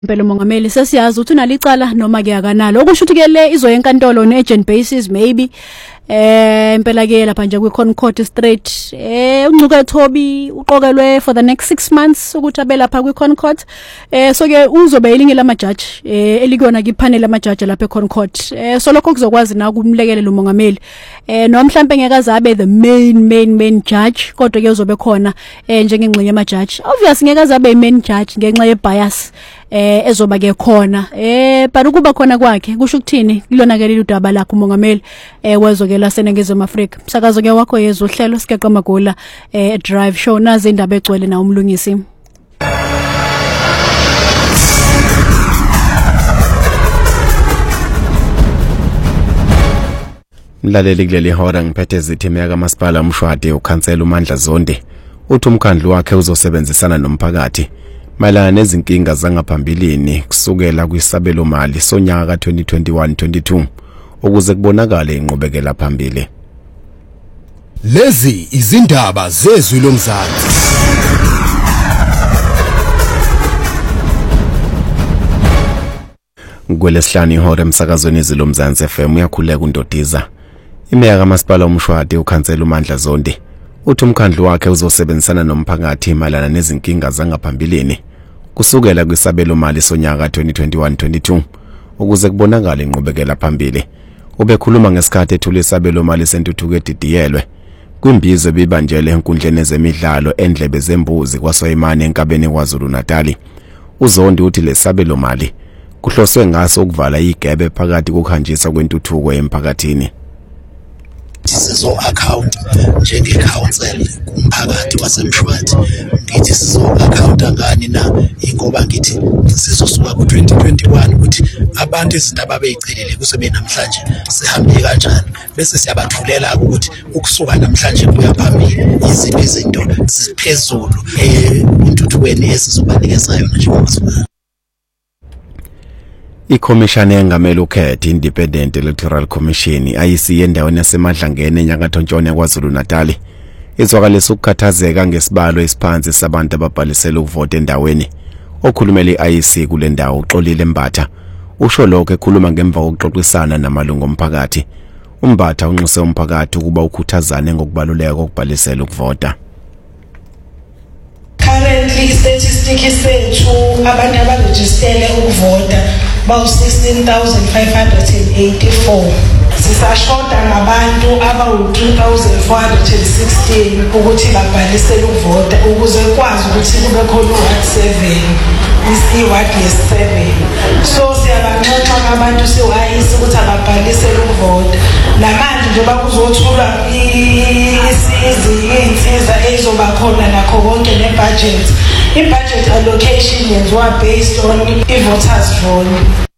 Impela umongameli sesiyazi ukuthi unalicala noma ke akanalo okusho ukuthi ke le izoya enkantolo on agent basis maybe impela ke lapha nje kwiConcord Street uNcuke Thobi uqokelwe for the next 6 months ukuthi abe lapha kwiConcord so ke uzobe ilinge lamajaji elikona ke panel lamajaji lapha eConcord so lokho kuzokwazi na ukumlekelela umongameli noma mhlambe ngeke abe the main judge kodwa ke uzobe khona njengengxenye yamajaji obviously ngeke abe main judge ngenxa ye bias ezoba ke khona but ukuba khona kwakhe kusho ukuthini kulona ke leli daba lakhe umongameli wezoke laseNingizimu Afrika umsakazo ke wakho yezwe uhlelo sigeqa magola drive show nazi indaba egcwele na umlungisi Mlaleli kuleli hora ngiphethe izithime yakamasipala uMshwati ukhansela uMandla Zondi uthi umkhandlu wakhe uzosebenzisana nomphakathi mayelana nezinkinga zangaphambilini kusukela kwisabelo mali sonyaka ka2021-22 ukuze kubonakale inqubekela phambili. Lezi izindaba zezwi lomzansi. Ngwelesihlanu ihora emsakazweni izilomzansi FM uyakhuleka uNdodiza. Imeya kamasipala uMshwati ukhansela uMandla Zondi uthi umkhandlu wakhe uzosebenzisana nomphakathi mayelana nezinkinga zangaphambilini kusukela kwisabelo mali sonyaka 2021-22 ukuze kubonakale inqubekela phambili. Ubekhuluma ngesikhathi ethule isabelo mali sentuthuko edidiyelwe kwimbizo ebibanjele enkundleni ezemidlalo endlebe zembuzi kwaSoyimane enkabeni kwaZulu Natal. uZondi uthi lesabelo mali kuhloswe ngaso ukuvala igebe phakathi kokhanjiswa kwentuthuko emphakathini. Sizo account njenge council kumphakathi waseMshwathi ngithi sizo account ngani na ingoba ngithi sizosuka ku2021 ukuthi abantu izinto ababeyicelile kusebe namhlanje sihambe kanjani bese siyabathulela ukuthi ukusuka namhlanje kuya phambili izinto ziphezulu intuthuweni esizobanikeza yona njengoba iCommission engamele ukhethe Independent Electoral Commission IEC endaweni yaseMadlangeni enyakatho ntshona kwaZulu Natal izwakalisa ukukhathazeka ngesibalo esiphansi sabantu ababhalisela ukuvota endaweni. Okhulumela iIEC kule ndawo uXolile Mbatha usho lokho ekhuluma ngemva kokuxoxisana namalungu omphakathi. uMbatha unxuse umphakathi ukuba ukhuthazane ngokubaluleka kokubhalisela ukuvota. Currently statistics sethu abantu abarejistele ukuvota bawu16,584 sisashoda ngabantu abawu2,416 ukuthi babhalisele ukuvota ukuze kwazi ukuthi kube khona uWard 7 iWard 7 so siyabanxoxa ngabantu siwayisa ukuthi ababhalisele ukuvota namanje njengoba kuzothula izinsiza ezizoba khona nakho konke nebudget ibudget allocation yenziwa based on i-voters roll.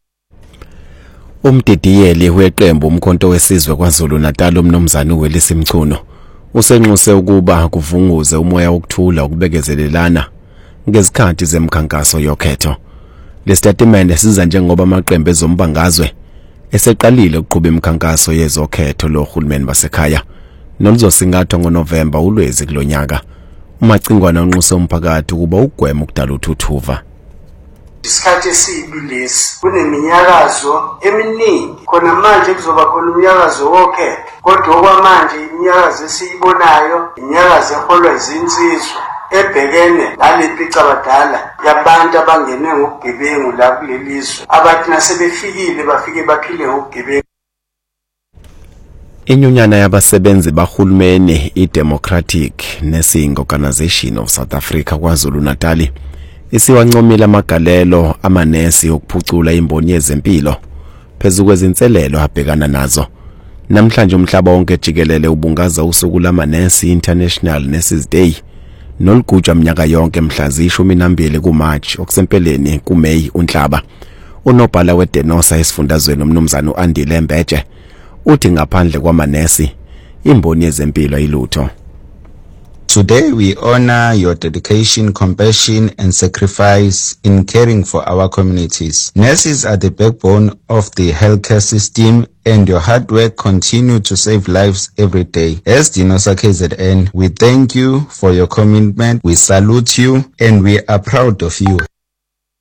Umdidiyeli weqembu umkhonto wesizwe kwaZulu Natal uMnumzane uWelisi Mchuno usenxuse ukuba kuvunguze umoya wokuthula ukubekezelelana ngezikhathi zemkhankaso yokhetho. Le statement siza njengoba amaqembu ezombangazwe eseqalile ukuqhuba imikhankaso yezokhetho lohulumeni basekhaya noluzosingathwa ngoNovember uLwezi kulonyaka. uMacingwana unxuse umphakathi ukuba ugwema ukudala uthuthuva. Isikhathi esiyilesi kuneminyakazo eminingi khona manje kuzoba khona umnyakazo wokhetho kodwa okwamanje iminyakazo esiyibonayo iminyakazo eholwa izinsizwa ebhekene nalelica abadala yabantu abangene ngokugebengu la kulelizwe abathi nasebefikile bafike baphile ngokugebengu. Inyunyana yabasebenzi bahulumeni iDemocratic Nursing Organisation of South Africa kwaZulu Natal isiwancomile amagalelo amanesi okuphucula imboni yezempilo phezulu kwezinselelo abhekana nazo. Namhlanje umhlaba wonke jikelele ubungaza usuku lamanesi International Nurses Day nolugujwa minyaka yonke mhla zi-12 kuMarch okusempeleni kuMay uNhlaba. Unobhala weDenosa esifundazweni uMnumzane uAndile Mbeje uthi ngaphandle kwamanesi imboni yezempilo ayilutho. Today we honor your dedication, compassion and sacrifice in caring for our communities. Nurses are the backbone of the healthcare system and your hard work continue to save lives every day. As Denosa KZN, we thank you for your commitment, we salute you and we are proud of you.